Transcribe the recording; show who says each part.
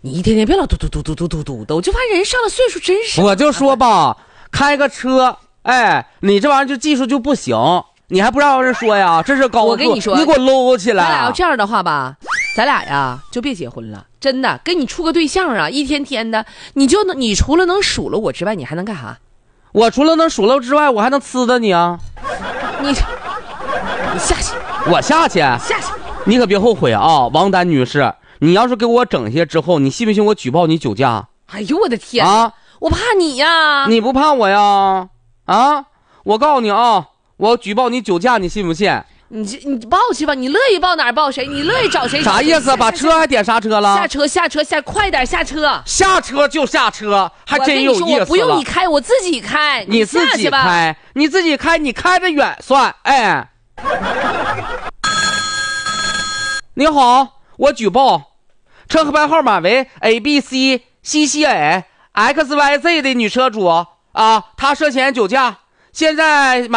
Speaker 1: 你一天天别老嘟的，我就发现人上了岁数真是。
Speaker 2: 我就说吧，开个车，哎，你这玩意儿就技术就不行，你还不让人说呀？这是高速，
Speaker 1: 我跟你说，
Speaker 2: 你给我搂起来。
Speaker 1: 咱俩要这样的话吧，咱俩呀就别结婚了，真的，跟你处个对象啊，一天天的，你除了能数落我之外，你还能干啥？
Speaker 2: 我除了能数落之外，我还能呲的你啊！
Speaker 1: 你下去，
Speaker 2: 我下去，你可别后悔啊，王丹女士，你要是给我整下之后，你信不信我举报你酒驾？
Speaker 1: 哎呦我的天
Speaker 2: 啊！
Speaker 1: 我怕你呀！
Speaker 2: 你不怕我呀？啊！我告诉你啊，我举报你酒驾，你信不信？
Speaker 1: 你报去吧，你乐意报哪儿报谁，你乐意找谁？
Speaker 2: 啥意思？把车还点刹车了？
Speaker 1: 下车，快点下车！
Speaker 2: 下车就下车，还真有意思了。
Speaker 1: 我不用你开，我自己开。
Speaker 2: 你自己开，你自己开，你开得远算。哎，你好，我举报车牌号码为 ABC CCA XYZ 的女车主啊，她涉嫌酒驾，现在